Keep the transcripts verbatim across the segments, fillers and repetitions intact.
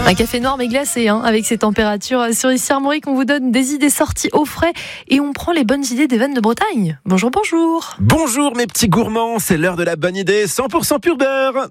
Un café noir mais glacé, hein, avec ces températures. Sur ici Armorique, on vous donne des idées sorties au frais et on prend les bonnes idées des vannes de Bretagne. Bonjour, bonjour. Bonjour mes petits gourmands, c'est l'heure de la bonne idée, cent pour cent pur beurre.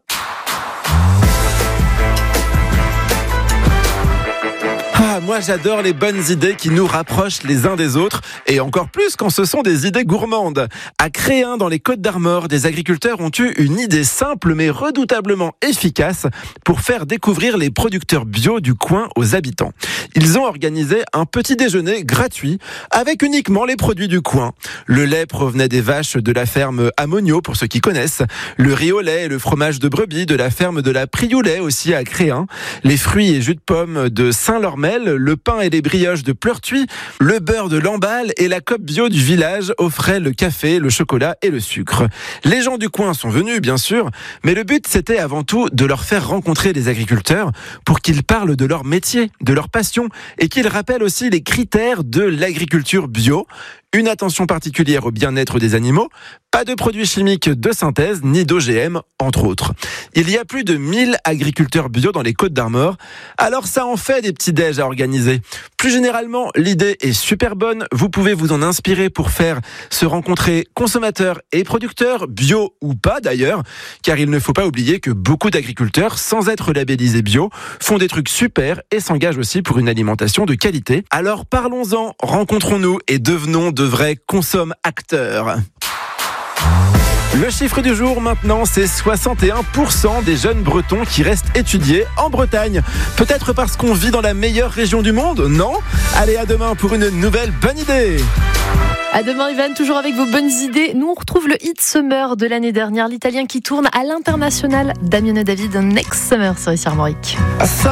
Ah, moi j'adore les bonnes idées qui nous rapprochent les uns des autres et encore plus quand ce sont des idées gourmandes. À Créin, dans les Côtes-d'Armor, des agriculteurs ont eu une idée simple mais redoutablement efficace pour faire découvrir les producteurs bio du coin aux habitants. Ils ont organisé un petit déjeuner gratuit avec uniquement les produits du coin. Le lait provenait des vaches de la ferme Amonio, pour ceux qui connaissent, le riz au lait et le fromage de brebis de la ferme de la Prioulet, aussi à Créin, les fruits et jus de pommes de Saint-Lormel, le pain et les brioches de Pleurtuis, le beurre de Lamballe et la coop bio du village offraient le café, le chocolat et le sucre. Les gens du coin sont venus, bien sûr, mais le but c'était avant tout de leur faire rencontrer les agriculteurs pour qu'ils parlent de leur métier, de leur passion et qu'ils rappellent aussi les critères de l'agriculture bio. Une attention particulière au bien-être des animaux, pas de produits chimiques de synthèse ni d'O G M, entre autres. Il y a plus de mille agriculteurs bio dans les Côtes-d'Armor, alors ça en fait des petits déj à organiser. Plus généralement, l'idée est super bonne, vous pouvez vous en inspirer pour faire se rencontrer consommateurs et producteurs, bio ou pas d'ailleurs, car il ne faut pas oublier que beaucoup d'agriculteurs, sans être labellisés bio, font des trucs super et s'engagent aussi pour une alimentation de qualité. Alors parlons-en, rencontrons-nous et devenons de vrais consomme-acteurs. Le chiffre du jour maintenant, c'est soixante et un pour cent des jeunes Bretons qui restent étudiés en Bretagne. Peut-être parce qu'on vit dans la meilleure région du monde, non ? Allez, à demain pour une nouvelle bonne idée. À demain, Ivan, toujours avec vos bonnes idées. Nous, on retrouve le hit Summer de l'année dernière, l'italien qui tourne à l'international, Damien et David, Next Summer sur ici Armorique.